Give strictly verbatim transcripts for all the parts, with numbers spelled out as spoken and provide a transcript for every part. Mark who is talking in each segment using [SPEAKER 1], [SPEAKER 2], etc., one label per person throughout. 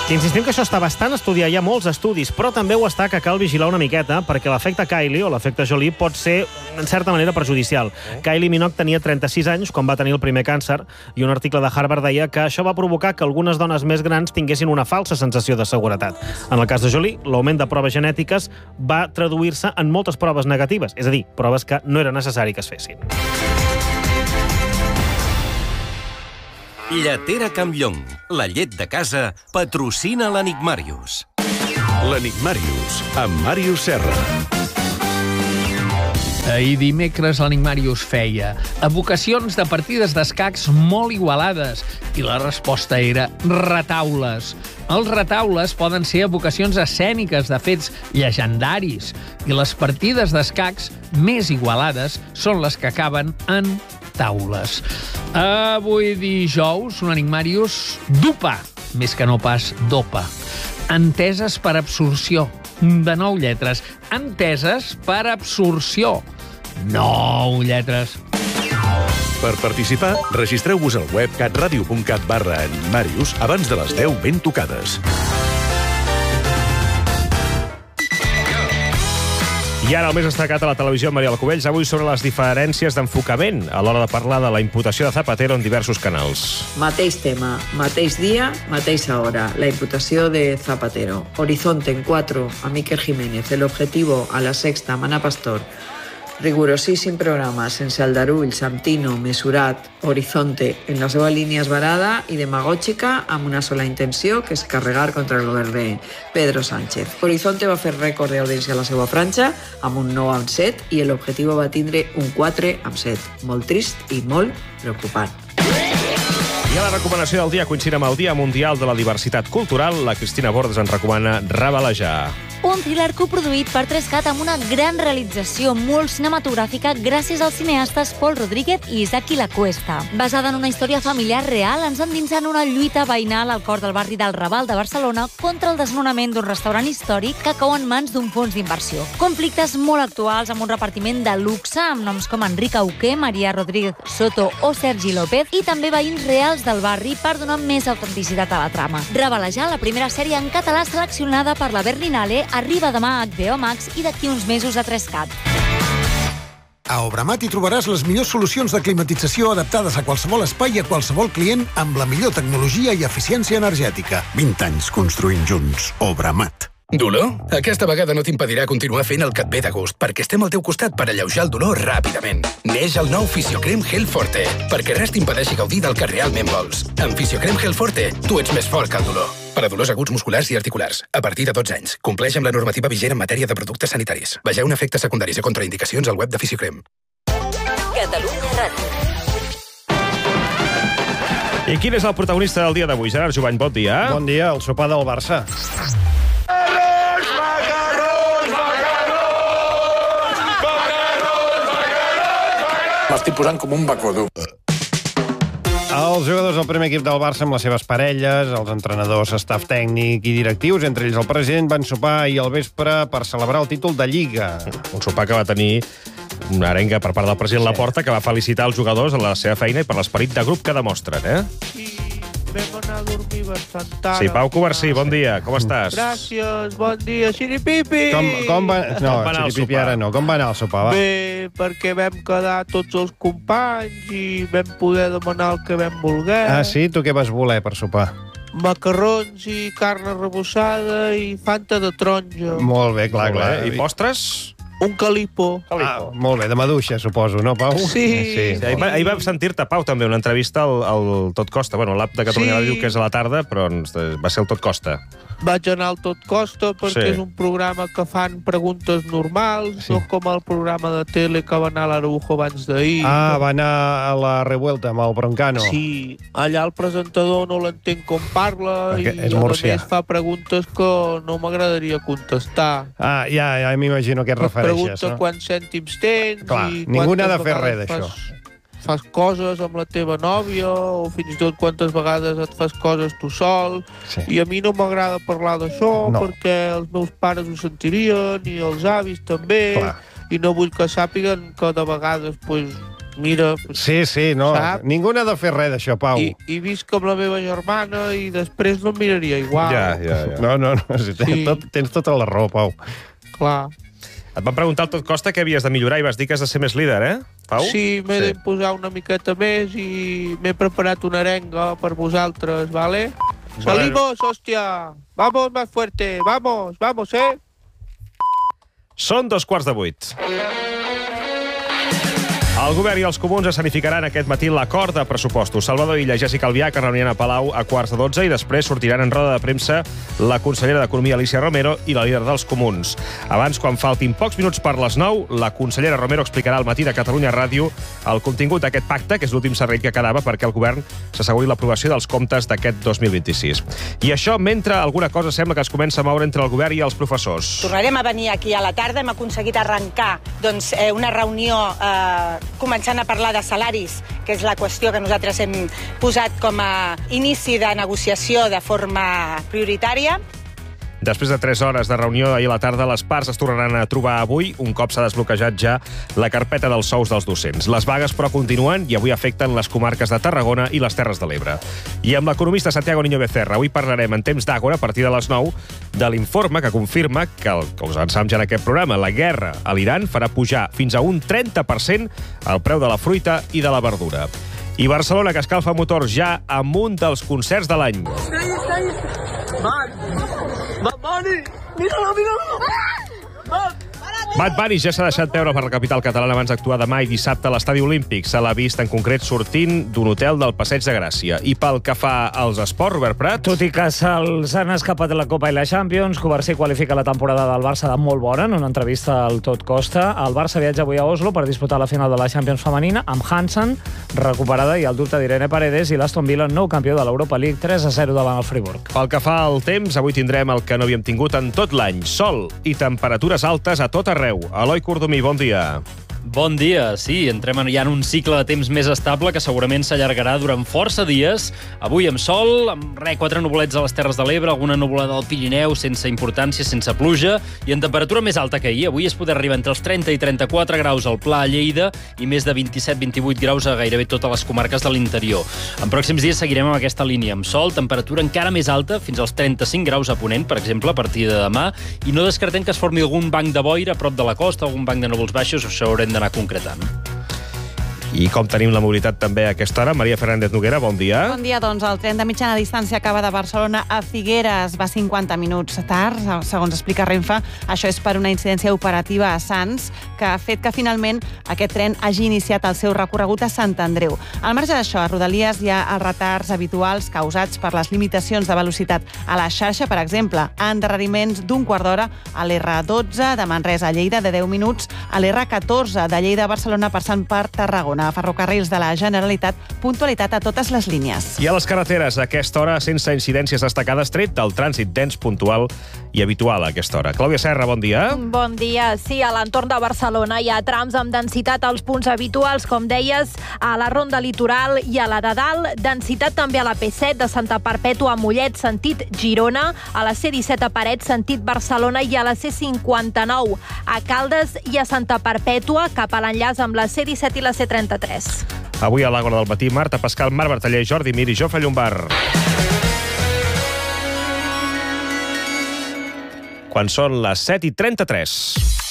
[SPEAKER 1] Insistim que això està bastant estudiat, hi ha molts estudis, però també ho està que cal vigilar una miqueta, perquè l'efecte Kylie o l'efecte Jolie pot ser, en certa manera, perjudicial. Mm. Kylie Minogue tenia trenta-sis anys quan va tenir el primer càncer, i un article de Harvard deia que això va provocar que algunes dones més grans tinguessin una falsa sensació de seguretat. En el cas de Jolie, l'augment de proves genètiques va traduir-se en moltes proves negatives, és a dir, proves que no era necessari que es fessin.
[SPEAKER 2] Lletera Campllong, la llet de casa, patrocina l'Enigmàrius.
[SPEAKER 3] L'Enigmàrius, amb Màrius Serra.
[SPEAKER 4] Ahir dimecres l'Enigmàrius feia evocacions de partides d'escacs molt igualades i la resposta era retaules. Els retaules poden ser evocacions escèniques de fets llegendaris i les partides d'escacs més igualades són les que acaben en taules. Avui dijous, un Enigmàrius d'upa, més que no pas dopa. Enteses per absorció, de nou lletres. Enteses per absorció, nou lletres.
[SPEAKER 3] Per participar, registreu-vos al web catradio punt cat barra Enigmàrius abans de les deu ben tocades.
[SPEAKER 1] I ara el més destacat a la televisió amb Maria Alcubells, avui sobre les diferències d'enfocament a l'hora de parlar de la imputació de Zapatero en diversos canals.
[SPEAKER 5] Mateix tema, mateix dia, mateixa hora. La imputació de Zapatero. Horizonte en cuatro, a Miquel Jiménez. El objetivo a la Sexta, Mana Pastor. Rigorosíssim programa, sense aldarulls, amb tino, mesurat. Horizonte, en la seva línia esbarada i demagògica, amb una sola intenció, que és carregar contra el govern de Pedro Sánchez. Horizonte va fer rècord d'audiència a la seva franja, amb un nou amb set, i l'objectiu va tindre un quatre amb set. Molt trist i molt preocupant.
[SPEAKER 1] I a la recomanació del dia, coincidint amb el Dia Mundial de la Diversitat Cultural, la Cristina Bordes ens recomana Rabalejar.
[SPEAKER 6] Un thriller coproduït per tres cat amb una gran realització molt cinematogràfica gràcies als cineastes Pol Rodríguez i Isaki Lacuesta. Basada en una història familiar real, ens endinsa en una lluita veïnal al cor del barri del Raval de Barcelona contra el desnonament d'un restaurant històric que cau en mans d'un fons d'inversió. Conflictes molt actuals amb un repartiment de luxe amb noms com Enric Auqué, Maria Rodríguez Soto o Sergi López i també veïns reals del barri per donar més autenticitat a la trama. Rabalejar, la primera sèrie en català seleccionada per la Berlinale, arriba demà a H B O Max i d'aquí uns mesos a tres cat.
[SPEAKER 7] A Obramat hi trobaràs les millors solucions de climatització adaptades a qualsevol espai i a qualsevol client amb la millor tecnologia i eficiència energètica. vint anys construint junts. Obramat.
[SPEAKER 8] Dolor? Aquesta vegada no t'impedirà continuar fent el que et ve de gust, perquè estem al teu costat per alleujar el dolor ràpidament. Neix el nou Fisiocrem Gel Forte, perquè res t'impedeixi gaudir del que realment vols. Amb Fisiocrem Gel Forte, tu ets més fort que el dolor. Per a dolors aguts musculars i articulars, a partir de dotze anys. Compleix amb la normativa vigent en matèria de productes sanitaris. Vegeu efectes secundaris i contraindicacions al web de Fisiocrem.
[SPEAKER 6] Catalunya Ràdio.
[SPEAKER 1] I quin és el protagonista del dia d'avui? Gerard Jovany, bon dia.
[SPEAKER 9] Bon dia, el sopar del Barça.
[SPEAKER 10] M'estic posant com un bacodú.
[SPEAKER 9] Els jugadors del primer equip del Barça amb les seves parelles, els entrenadors, staff tècnic i directius, entre ells el president, van sopar ahir al vespre per celebrar el títol de Lliga.
[SPEAKER 1] Un sopar que va tenir una arenga per part del president sí. Laporta, que va felicitar els jugadors en la seva feina i per l'esperit de grup que demostren, eh?
[SPEAKER 11] Sí, vam anar a dormir bastant tard.
[SPEAKER 1] Sí, Pau Covarsí, bon dia, com estàs?
[SPEAKER 11] Gràcies, bon dia, xiripipi!
[SPEAKER 9] Com, com va... No,
[SPEAKER 1] com va anar
[SPEAKER 9] xiripipi ara no. Com va anar el sopar, va?
[SPEAKER 11] Bé, perquè vam quedar tots els companys i vam poder demanar el que vam voler.
[SPEAKER 9] Ah, sí? Tu què vas voler per sopar?
[SPEAKER 11] Macarrons i carn arrebossada i fanta de taronja.
[SPEAKER 9] Molt bé, clar, clar.
[SPEAKER 1] I postres?
[SPEAKER 11] Un calipo.
[SPEAKER 9] Ah, molt bé, de maduixa, suposo, no, Pau?
[SPEAKER 11] Sí.
[SPEAKER 1] sí. Ahir, va, ahir vam sentir-te, Pau, també, una entrevista al, al Tot Costa. Bueno, l'app de Catalunya Ràdio, sí. Que és a la tarda, però va ser el Tot Costa.
[SPEAKER 11] Vaig anar al Tot Costa perquè sí. És un programa que fan preguntes normals, sí. No com el programa de tele que va anar a l'Araujo abans d'ahir.
[SPEAKER 9] Ah, va anar a la Revuelta amb el Broncano.
[SPEAKER 11] Sí, allà el presentador no l'entenc com parla perquè i a més fa preguntes que no m'agradaria contestar.
[SPEAKER 9] Ah, ja, ja m'imagino que et refereixes,
[SPEAKER 11] pregunta
[SPEAKER 9] no?
[SPEAKER 11] quants cèntims tens.
[SPEAKER 9] Clar,
[SPEAKER 11] i
[SPEAKER 9] ningú n'ha de fer res d'això.
[SPEAKER 11] Fas coses amb la teva nòvia o fins i tot quantes vegades et fas coses tu sol. Sí. I a mi no m'agrada parlar d'això no. Perquè els meus pares ho sentirien i els avis també. Clar. I no vull que sàpiguen que de vegades pues, mira...
[SPEAKER 9] Sí, sí, no,
[SPEAKER 11] Sap?
[SPEAKER 9] ningú n'ha de fer res d'això, Pau.
[SPEAKER 11] I, I visc amb la meva germana i després no em miraria igual.
[SPEAKER 9] Ja, ja, ja. No, no, no, si tens,
[SPEAKER 11] Sí.
[SPEAKER 9] tot, tens tota la raó, Pau.
[SPEAKER 11] Clar.
[SPEAKER 12] Et van preguntar al tot costa què havies de millorar i vas dir que has de ser més líder, eh, Pau?
[SPEAKER 11] Sí, m'he sí. d'imposar una miqueta més i m'he preparat una arenga per vosaltres, ¿vale?
[SPEAKER 12] Vale.
[SPEAKER 11] Salimos, hòstia! Vamos más fuerte, vamos, vamos, eh?
[SPEAKER 12] Són dos quarts de vuit. El govern i els comuns escenificaran aquest matí l'acord de pressupostos. Salvador Illa i Jessica Albiach es reuniran a Palau a quarts de dotze i després sortiran en roda de premsa la consellera d'Economia, Alicia Romero, i la líder dels comuns. Abans, quan faltin pocs minuts per les nou, la consellera Romero explicarà al matí de Catalunya Ràdio el contingut d'aquest pacte, que és l'últim servei que quedava perquè el govern s'asseguri l'aprovació dels comptes d'aquest dos mil vint-i-sis. I això mentre alguna cosa sembla que es comença a moure entre el govern i els professors.
[SPEAKER 13] Tornarem a venir aquí a la tarda. Hem aconseguit arrencar doncs, eh, una reunió eh, començant a parlar de salaris, que és la qüestió que nosaltres hem posat com a inici de negociació de forma prioritària.
[SPEAKER 12] Després de tres hores de reunió ahir a la tarda, les parts es tornaran a trobar avui, un cop s'ha desbloquejat ja la carpeta dels sous dels docents. Les vagues, però, continuen i avui afecten les comarques de Tarragona i les Terres de l'Ebre. I amb l'economista Santiago Niño Becerra, avui parlarem en temps d'Àgora, a partir de les nou, de l'informe que confirma que, el, que us avançam ja en aquest programa, la guerra a l'Iran farà pujar fins a un trenta per cent el preu de la fruita i de la verdura. I Barcelona, que escalfa motors ja amb un dels concerts de l'any.
[SPEAKER 14] Bad Bunny! Míralo, míralo! Bad
[SPEAKER 12] Bad Bunny ja s'ha deixat veure per la capital catalana abans d'actuar demà i dissabte a l'Estadi Olímpic. Se l'ha vist en concret sortint d'un hotel del Passeig de Gràcia. I pel que fa als esports, Robert Prat...
[SPEAKER 15] Tot i que se'ls han escapat la Copa i la Champions, Covarsí qualifica la temporada del Barça de molt bona en una entrevista al Tot Costa. El Barça viatja avui a Oslo per disputar la final de la Champions femenina amb Hansen recuperada i el dubte d'Irene Paredes i l'Aston Villa, nou campió de l'Europa League, tres a zero davant el Friburg.
[SPEAKER 12] Pel que fa al temps, avui tindrem el que no havíem tingut en tot l'any. Sol i temperatures altes a tot arreu. Eloi Cordomí, bon dia.
[SPEAKER 16] Bon dia, sí, entrem ja en un cicle de temps més estable que segurament s'allargarà durant força dies. Avui amb sol, amb re, quatre nuvolets a les Terres de l'Ebre, alguna nuvolada al Pirineu, sense importància, sense pluja, i en temperatura més alta que ahir. Avui es podrà arribar entre els trenta i trenta-quatre graus al Pla a Lleida i més de vint-i-set vinti-vuit graus a gairebé totes les comarques de l'interior. En pròxims dies seguirem amb aquesta línia, amb sol, temperatura encara més alta, fins als trenta-cinc graus a Ponent, per exemple, a partir de demà, i no descartem que es formi algun banc de boira a prop de la costa, algun banc de núvols baixos, això haurem d'anar concretant.
[SPEAKER 12] I com tenim la mobilitat també a aquesta hora? Maria Fernández Noguera, bon dia.
[SPEAKER 17] Bon dia, doncs el tren de mitjana distància acaba de Barcelona a Figueres, va cinquanta minuts tard, segons explica Renfe. Això és per una incidència operativa a Sants, que ha fet que finalment aquest tren hagi iniciat el seu recorregut a Sant Andreu. Al marge d'això, a Rodalies hi ha els retards habituals causats per les limitacions de velocitat a la xarxa, per exemple, endarreriments d'un quart d'hora a l'R dotze de Manresa a Lleida, de deu minuts, a l'R catorze de Lleida a Barcelona passant per Tarragona. A Ferrocarrils de la Generalitat, puntualitat a totes les línies.
[SPEAKER 12] I a les carreteres, a aquesta hora, sense incidències destacades, tret del trànsit dens, puntual i habitual a aquesta hora. Clàudia Serra, bon dia.
[SPEAKER 18] Bon dia. Sí, a l'entorn de Barcelona hi ha trams amb densitat als punts habituals, com deies, a la Ronda Litoral i a la de Dalt. Densitat també a la P set de Santa Perpètua a Mollet, sentit Girona, a la C disset a Parets, sentit Barcelona, i a la C cinquanta-nou a Caldes i a Santa Perpètua, cap a l'enllaç amb la C disset i la C trenta-tres.
[SPEAKER 12] Avui a l'Àgora del matí, Marta Pascal, Marc Bertaller, Jordi Mir i Jofre Llombard. Quan són les set i trenta-tres.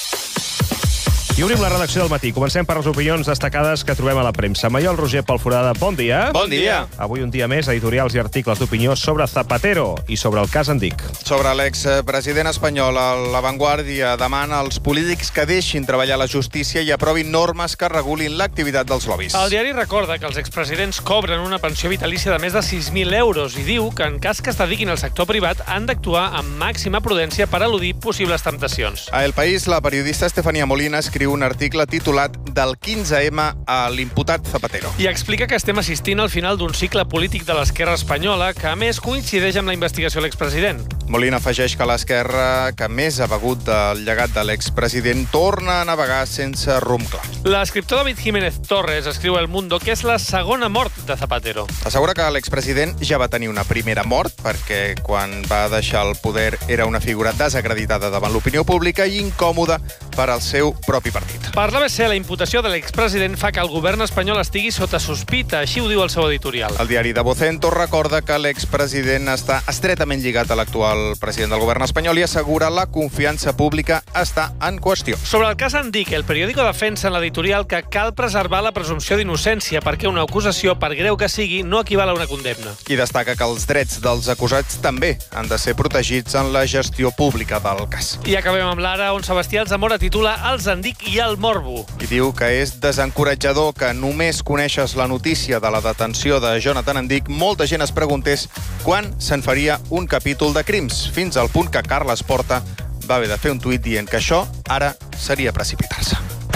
[SPEAKER 12] I obrim la redacció del matí. Comencem per les opinions destacades que trobem a la premsa. Maiol Roger Palforada, bon dia.
[SPEAKER 19] Bon dia.
[SPEAKER 12] Avui un dia més, editorials i articles d'opinió sobre Zapatero i sobre el cas Andic.
[SPEAKER 19] Sobre l'expresident espanyol, La Vanguardia demana als polítics que deixin treballar la justícia i aprovin normes que regulin l'activitat dels lobbies.
[SPEAKER 20] El diari recorda que els expresidents cobren una pensió vitalícia de més de sis mil euros i diu que en cas que es dediquin al sector privat han d'actuar amb màxima prudència per eludir possibles temptacions.
[SPEAKER 19] A El País, la periodista Estefania Molina escriu un article titulat Del quinze ema a l'imputat Zapatero.
[SPEAKER 20] I explica que estem assistint al final d'un cicle polític de l'esquerra espanyola que, a més, coincideix amb la investigació a l'expresident.
[SPEAKER 19] Molina afegeix que l'esquerra, que més ha begut del llegat de l'expresident, torna a navegar sense rumb clar.
[SPEAKER 20] L'escriptor David Jiménez Torres escriu a El Mundo que és la segona mort de Zapatero.
[SPEAKER 19] Assegura que l'expresident ja va tenir una primera mort perquè quan va deixar el poder era una figura desacreditada davant l'opinió pública i incòmoda per al seu propi partit.
[SPEAKER 20] Per l'A B C, la imputació de l'expresident fa que el govern espanyol estigui sota sospita, així ho diu el seu editorial.
[SPEAKER 19] El diari de Vocento recorda que l'expresident està estretament lligat a l'actual president del govern espanyol i assegura la confiança pública està en qüestió.
[SPEAKER 20] Sobre el cas Andic, el periòdico defensa en l'editorial que cal preservar la presumpció d'innocència perquè una acusació, per greu que sigui, no equival a una condemna.
[SPEAKER 19] I destaca que els drets dels acusats també han de ser protegits en la gestió pública del cas.
[SPEAKER 20] I acabem amb l'Ara, on Sebastià Alzamora titula Els Andic i el morbo.
[SPEAKER 19] I diu que és desencoratjador que només coneixes la notícia de la detenció de Jonathan Andic, molta gent es preguntés quan se'n faria un capítol de crims, fins al punt que Carles Porta va haver de fer un tuit dient que això ara seria precipitar-se.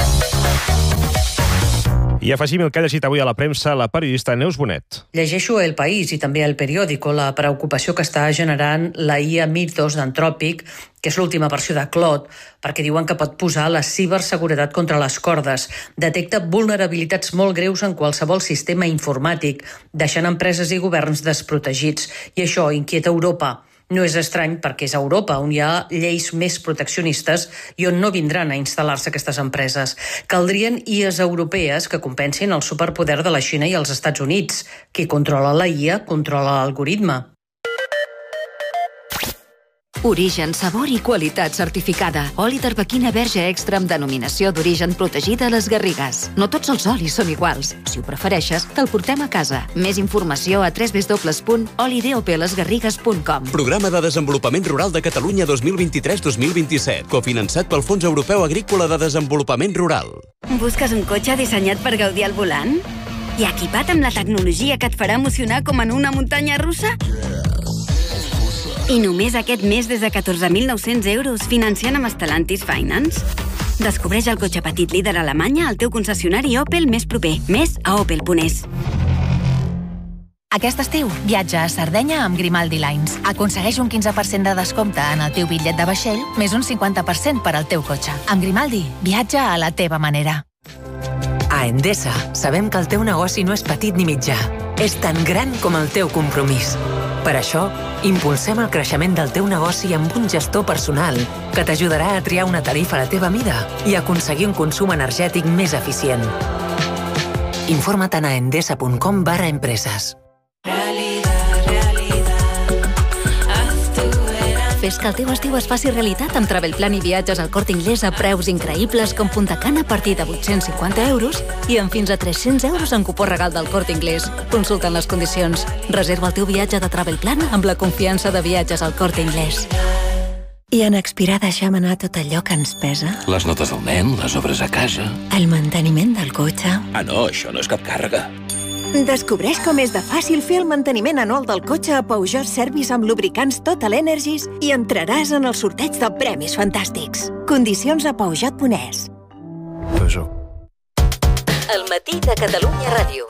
[SPEAKER 12] I afegim el que ha llegit avui a la premsa la periodista Neus Bonet.
[SPEAKER 21] Llegeixo El País i també El Periódico la preocupació que està generant la I A Mir dos d'Antròpic, que és l'última versió de Claude, perquè diuen que pot posar la ciberseguretat contra les cordes. Detecta vulnerabilitats molt greus en qualsevol sistema informàtic, deixant empreses i governs desprotegits. I això inquieta Europa. No és estrany perquè és a Europa, on hi ha lleis més proteccionistes i on no vindran a instal·lar-se aquestes empreses. Caldrien I As europees que compensin el superpoder de la Xina i els Estats Units. Qui controla la I A controla l'algoritme.
[SPEAKER 22] Origen, sabor i qualitat certificada. Oli d'arbequina verge extra amb denominació d'origen protegida a les Garrigues. No tots els olis són iguals. Si ho prefereixes, te'l portem a casa. Més informació a w w w punt oli d o p les garrigues punt com.
[SPEAKER 23] Programa de Desenvolupament Rural de Catalunya dos mil vint-i-tres dos mil vint-i-set, cofinançat pel Fons Europeu Agrícola de Desenvolupament Rural.
[SPEAKER 24] Busques un cotxe dissenyat per gaudir al volant? I equipat amb la tecnologia que et farà emocionar com en una muntanya russa? I només aquest mes des de catorze mil nou-cents euros financiant amb Stellantis Finance. Descobreix el cotxe petit líder a Alemanya al teu concessionari Opel més proper. Més a opel punt es.
[SPEAKER 25] Aquest estiu, viatja a Sardenya amb Grimaldi Lines. Aconsegueix un quinze per cent de descompte en el teu bitllet de vaixell, més un cinquanta per cent per al teu cotxe. Amb Grimaldi, viatja a la teva manera.
[SPEAKER 26] A Endesa, sabem que el teu negoci no és petit ni mitjà. És tan gran com el teu compromís. Per això, impulsem el creixement del teu negoci amb un gestor personal que t'ajudarà a triar una tarifa a la teva mida i aconseguir un consum energètic més eficient. Informa't a endesa punt com barra empreses.
[SPEAKER 22] Fes que el teu estiu es faci realitat amb Travelplan i viatges al Corte Inglés a preus increïbles com Punta Cana a partir de vuit-cents cinquanta euros i amb fins a tres-cents euros en cupó regal del Corte Inglés. Consulta'n les condicions. Reserva el teu viatge de Travelplan amb la confiança de viatges al Corte Inglés.
[SPEAKER 27] I en expirar deixem anar tot allò que ens pesa?
[SPEAKER 28] Les notes del nen, les obres a casa...
[SPEAKER 27] El manteniment del cotxe...
[SPEAKER 28] Ah, no, això no és cap càrrega.
[SPEAKER 27] Descobreix com és de fàcil fer el manteniment anual del cotxe a Peugeot Service amb lubricants Total Energies i entraràs en el sorteig de premis fantàstics. Condicions a peugeot punt es.
[SPEAKER 3] Peugeot.
[SPEAKER 22] El matí de Catalunya Ràdio.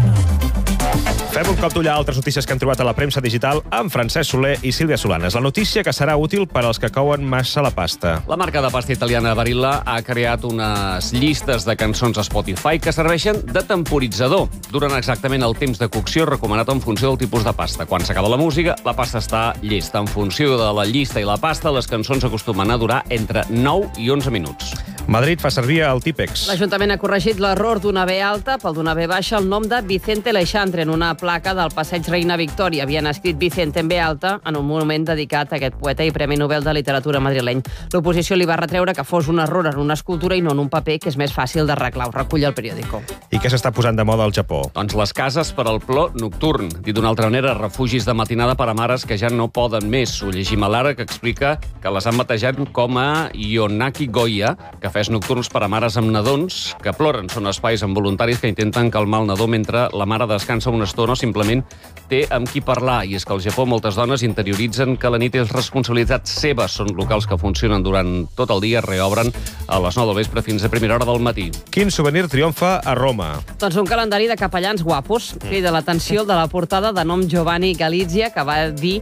[SPEAKER 12] Fem un cop d'ull a altres notícies que han trobat a la premsa digital amb Francesc Soler i Sílvia Solanes. La notícia que serà útil per als que couen massa la pasta.
[SPEAKER 29] La marca de pasta italiana Barilla ha creat unes llistes de cançons a Spotify que serveixen de temporitzador. Duren exactament el temps de cocció recomanat en funció del tipus de pasta. Quan s'acaba la música, la pasta està llesta. En funció de la llista i la pasta, les cançons acostumen a durar entre nou i onze minuts.
[SPEAKER 12] Madrid fa servir el Típex.
[SPEAKER 30] L'Ajuntament ha corregit l'error d'una B alta pel d'una B baixa el nom de Vicente Aleixandre en una placa del passeig Reina Victòria. Havien escrit Vicente en B alta en un monument dedicat a aquest poeta i Premi Nobel de Literatura madrileny. L'oposició li va retreure que fos un error en una escultura i no en un paper, que és més fàcil d'arreglar. Ho recull el periòdico.
[SPEAKER 12] I què s'està posant de moda al Japó?
[SPEAKER 29] Doncs les cases per al plor nocturn. Dit d'una altra manera, refugis de matinada per a mares que ja no poden més. Ho llegim a l'Ara, que explica que les han batejat com a Yonaki Goya, cafès nocturns per a mares amb nadons que ploren. Són espais amb voluntaris que intenten calmar el nadó mentre la mare descansa una estona o simplement té amb qui parlar. I és que al Japó moltes dones interioritzen que la nit és responsabilitat seva. Són locals que funcionen durant tot el dia, reobren a les nou del vespre fins a primera hora del matí.
[SPEAKER 12] Quin souvenir triomfa a Roma?
[SPEAKER 30] Doncs un calendari de capellans guapos. Crida l'atenció de la portada de nom Giovanni Galizia, que va dir que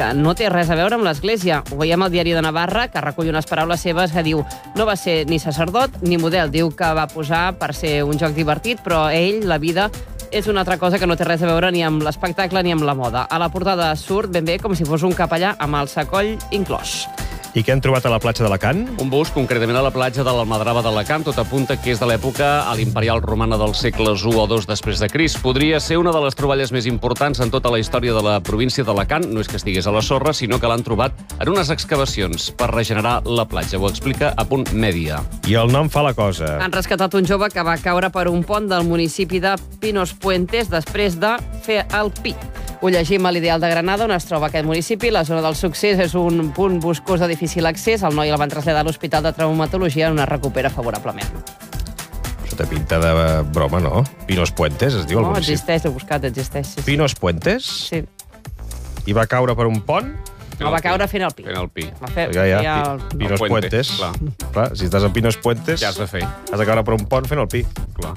[SPEAKER 30] que no té res a veure amb l'Església. Ho veiem al Diari de Navarra, que recull unes paraules seves que diu no va ser ni sacerdot ni model. Diu que va posar per ser un joc divertit, però ell, la vida, és una altra cosa que no té res a veure ni amb l'espectacle ni amb la moda. A la portada surt ben bé com si fos un capellà amb el sacoll inclòs.
[SPEAKER 12] I què han trobat a la platja d'Alacant?
[SPEAKER 29] Un bus, concretament a la platja de l'Almadrava d'Alacant, tot apunta que és de l'època a l'imperial romana dels segles u o dos després de Crist. Podria ser una de les troballes més importants en tota la història de la província d'Alacant. No és que estigués a la sorra, sinó que l'han trobat en unes excavacions per regenerar la platja. Ho explica a Punt Mèdia.
[SPEAKER 12] I el nom fa la cosa.
[SPEAKER 30] Han rescatat un jove que va caure per un pont del municipi de Pinos Puentes després de fer el pi. Ho llegim a l'Ideal de Granada, on es troba aquest municipi. La zona del succés és un punt boscós de difícil accés. El noi el van traslladar a l'Hospital de Traumatologia on es recupera favorablement.
[SPEAKER 12] Això té pinta de broma, no? Pinos Puentes, es diu el
[SPEAKER 30] No,
[SPEAKER 12] municipi.
[SPEAKER 30] existeix, he buscat, existeix. Sí, sí.
[SPEAKER 12] Pinos Puentes?
[SPEAKER 30] Sí.
[SPEAKER 12] I va caure per un pont?
[SPEAKER 30] No, va caure fent el pi.
[SPEAKER 29] Fent el pi.
[SPEAKER 30] Va fer,
[SPEAKER 12] Ja, ja,
[SPEAKER 30] feia
[SPEAKER 12] pi-
[SPEAKER 30] el-
[SPEAKER 12] Pinos
[SPEAKER 29] El puente,
[SPEAKER 12] Puentes.
[SPEAKER 29] clar.
[SPEAKER 12] Clar, si estàs a Pinos Puentes...
[SPEAKER 29] Ja has de fer.
[SPEAKER 12] Has de caure per un pont fent el pi.
[SPEAKER 29] Clar.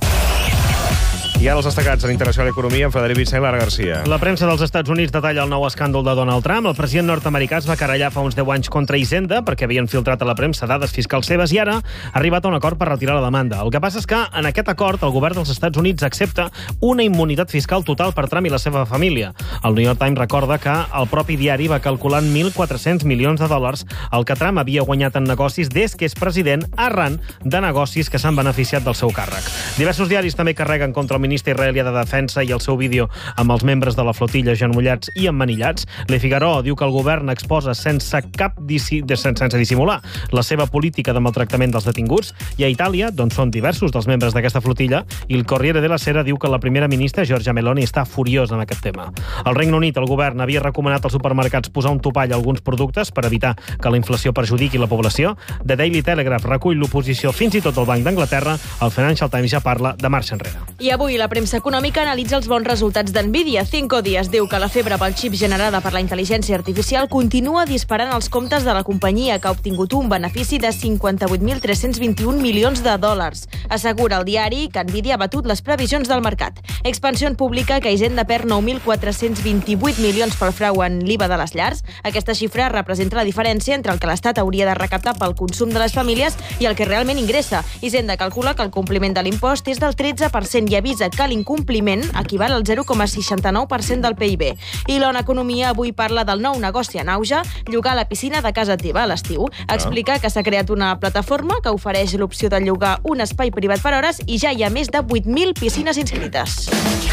[SPEAKER 12] I ara els destacats en Internacional Economia amb Frederic Vicent i Lara Garcia.
[SPEAKER 1] La premsa dels Estats Units detalla el nou escàndol de Donald Trump. El president nord-americà es va querellar fa uns deu anys contra Hisenda perquè havien filtrat a la premsa dades fiscals seves i ara ha arribat a un acord per retirar la demanda. El que passa és que en aquest acord el govern dels Estats Units accepta una immunitat fiscal total per Trump i la seva família. El New York Times recorda que el propi diari va calculant mil quatre-cents milions de dòlars el que Trump havia guanyat en negocis des que és president arran de negocis que s'han beneficiat del seu càrrec. Diversos diaris també carreguen contra el ministre israelià de Defensa i el seu vídeo amb els membres de la flotilla genollats i emmanillats. Le Figaro diu que el govern exposa sense cap dissi... sense dissimular la seva política de maltractament dels detinguts, i a Itàlia, d'on són diversos dels membres d'aquesta flotilla, i el Corriere della Sera diu que la primera ministra, Giorgia Meloni, està furiosa en aquest tema. Al Regne Unit, el govern havia recomanat als supermercats posar un topall a alguns productes per evitar que la inflació perjudiqui la població. The Daily Telegraph recull l'oposició fins i tot al Banc d'Anglaterra. El Financial Times ja parla de marxa enrere.
[SPEAKER 2] I avui la premsa econòmica analitza els bons resultats d'Nvidia. Cinco Días diu que la febre pel xip generada per la intel·ligència artificial continua disparant els comptes de la companyia, que ha obtingut un benefici de cinquanta-vuit mil tres-cents vint-i-un milions de dòlars. Assegura el diari que Nvidia ha batut les previsions del mercat. Expansió pública que Hisenda perd nou mil quatre-cents vint-i-vuit milions pel frau en l'I V A de les llars. Aquesta xifra representa la diferència entre el que l'Estat hauria de recaptar pel consum de les famílies i el que realment ingressa. Hisenda calcula que el compliment de l'impost és del tretze per cent i avisa que l'incompliment equival al zero coma seixanta-nou per cent del P I B. I l'Ona Economia avui parla del nou negoci en auge, llogar la piscina de casa teva a l'estiu. Explica que s'ha creat una plataforma que ofereix l'opció de llogar un espai privat per hores i ja hi ha més de vuit mil piscines inscrites.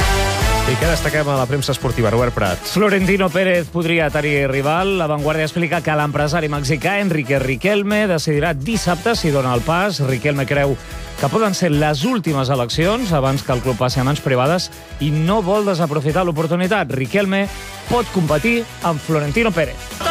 [SPEAKER 12] I què destaquem a la premsa esportiva? Robert Prat.
[SPEAKER 15] Florentino Pérez podria tenir rival. La Vanguardia explica que l'empresari mexicà Enrique Riquelme decidirà dissabte si dona el pas. Riquelme creu que poden ser les últimes eleccions abans que el club passi a mans privades i no vol desaprofitar l'oportunitat. Riquelme pot competir amb Florentino Pérez.